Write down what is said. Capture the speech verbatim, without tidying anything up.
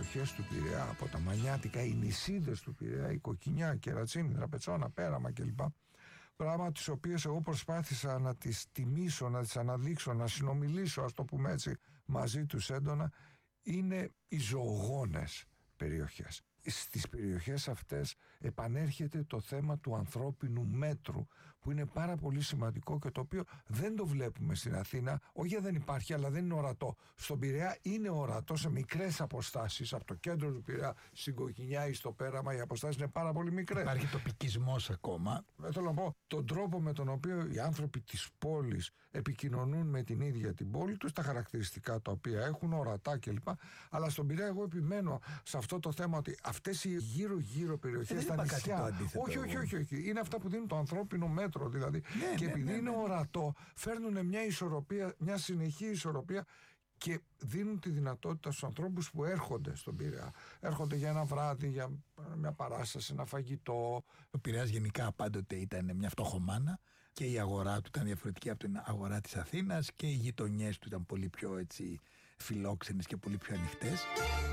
περιοχές του Πειραιά, από τα Μανιάτικα, οι νησίδες του Πειραιά, η Κοκκινιά, Κερατσίνη, Τραπετσόνα, Πέραμα κλπ. Πράγμα τις οποίες εγώ προσπάθησα να τις τιμήσω, να τις αναδείξω, να συνομιλήσω, ας το πούμε έτσι, μαζί τους έντονα. Είναι οι ζωογόνες περιοχές. Στις περιοχές αυτές επανέρχεται το θέμα του ανθρώπινου μέτρου, που είναι πάρα πολύ σημαντικό και το οποίο δεν το βλέπουμε στην Αθήνα. Όχι, δεν υπάρχει, αλλά δεν είναι ορατό. Στον Πειραιά είναι ορατό σε μικρές αποστάσεις. Από το κέντρο του Πειραιά στην Κοκκινιά ή στο Πέραμα οι αποστάσεις είναι πάρα πολύ μικρές. Υπάρχει τοπικισμός ακόμα. Ε, θέλω να πω, τον τρόπο με τον οποίο οι άνθρωποι της πόλης επικοινωνούν με την ίδια την πόλη τους, τα χαρακτηριστικά τα οποία έχουν, ορατά κλπ. Αλλά στον Πειραιά εγώ επιμένω σε αυτό το θέμα ότι αυτές οι γύρω-γύρω περιοχές, ε, τα νησιά. Όχι, όχι, όχι, όχι. Είναι αυτά που δίνουν το ανθρώπινο μέτρο. Δηλαδή. Ναι, και ναι, επειδή ναι, ναι, είναι ναι. ορατό, φέρνουν μια ισορροπία, μια συνεχή ισορροπία και δίνουν τη δυνατότητα στους ανθρώπους που έρχονται στον Πειραιά. Έρχονται για ένα βράδυ, για μια παράσταση, ένα φαγητό. Ο Πειραιάς γενικά πάντοτε ήταν μια φτωχομάνα και η αγορά του ήταν διαφορετική από την αγορά της Αθήνας και οι γειτονιές του ήταν πολύ πιο έτσι φιλόξενες και πολύ πιο ανοιχτές.